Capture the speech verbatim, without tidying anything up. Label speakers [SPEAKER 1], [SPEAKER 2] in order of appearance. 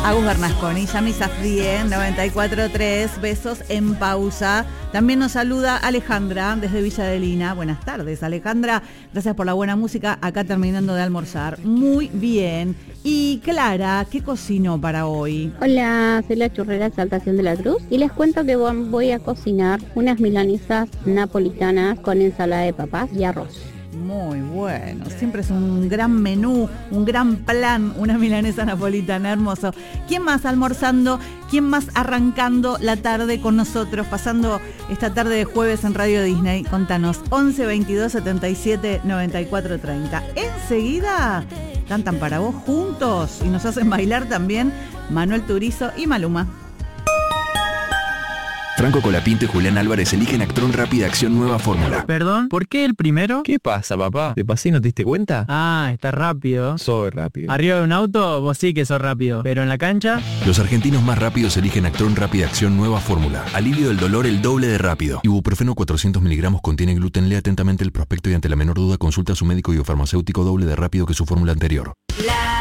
[SPEAKER 1] Agus Bernasconi, Yami Safdie, noventa y cuatro punto tres, besos en pausa. También nos saluda Alejandra desde Villa de Lina. Buenas tardes, Alejandra. Gracias por la buena música. Acá terminando de almorzar. Muy bien. Y Clara, ¿qué cocinó para hoy?
[SPEAKER 2] Hola, soy la churrera de Exaltación de la Cruz y les cuento que voy a cocinar unas milanesas napolitanas con ensalada de papas y arroz.
[SPEAKER 1] Muy bueno, siempre es un gran menú, un gran plan, una milanesa napolitana, hermoso. ¿Quién más almorzando? ¿Quién más arrancando la tarde con nosotros, pasando esta tarde de jueves en Radio Disney? Contanos, once veintidós setenta y siete noventa y cuatro treinta. Enseguida cantan para vos juntos y nos hacen bailar también Manuel Turizo y Maluma.
[SPEAKER 3] Franco Colapinto y Julián Álvarez eligen Actron Rápida Acción Nueva Fórmula.
[SPEAKER 4] ¿Perdón? ¿Por qué el primero?
[SPEAKER 5] ¿Qué pasa, papá? ¿Te pasé y no te diste cuenta?
[SPEAKER 4] Ah, está rápido.
[SPEAKER 5] Soy rápido.
[SPEAKER 4] Arriba de un auto, vos sí que sos rápido. Pero en la cancha...
[SPEAKER 3] Los argentinos más rápidos eligen Actron Rápida Acción Nueva Fórmula. Alivio del dolor el doble de rápido. Ibuprofeno cuatrocientos miligramos contiene gluten. Lee atentamente el prospecto y ante la menor duda consulta a su médico y o farmacéutico doble de rápido que su fórmula anterior. La